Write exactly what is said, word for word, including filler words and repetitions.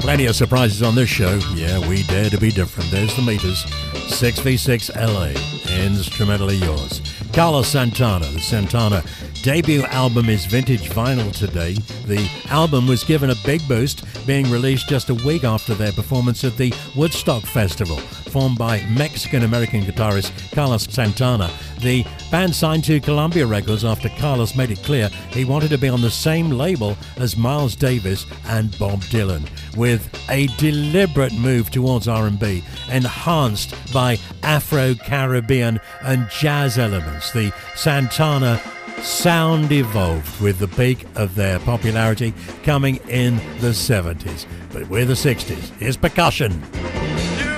Plenty of surprises on this show. Yeah, we dare to be different. There's the meters. six v six L A. Instrumentally yours. Carlos Santana. The Santana debut album is vintage vinyl today. The album was given a big boost, being released just a week after their performance at the Woodstock Festival, formed by Mexican-American guitarist Carlos Santana. The band signed to Columbia Records after Carlos made it clear he wanted to be on the same label as Miles Davis and Bob Dylan, with a deliberate move towards R and B, enhanced by Afro-Caribbean and jazz elements. The Santana sound evolved with the peak of their popularity coming in the seventies. But we're the sixties. Here's percussion.